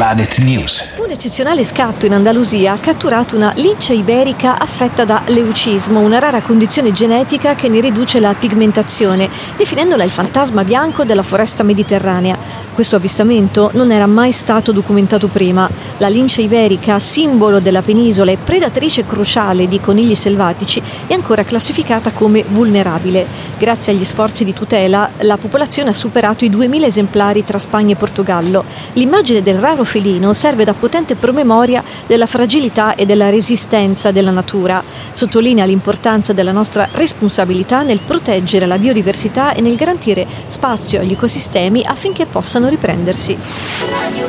Planet News. Un eccezionale scatto in Andalusia ha catturato una lince iberica affetta da leucismo, una rara condizione genetica che ne riduce la pigmentazione, definendola il fantasma bianco della foresta mediterranea. Questo avvistamento non era mai stato documentato prima. La lince iberica, simbolo della penisola e predatrice cruciale di conigli selvatici, è ancora classificata come vulnerabile. Grazie agli sforzi di tutela, la popolazione ha superato i 2000 esemplari tra Spagna e Portogallo. L'immagine del raro felino serve da potente promemoria della fragilità e della resistenza della natura. Sottolinea l'importanza della nostra responsabilità nel proteggere la biodiversità e nel garantire spazio agli ecosistemi affinché possano riprendersi.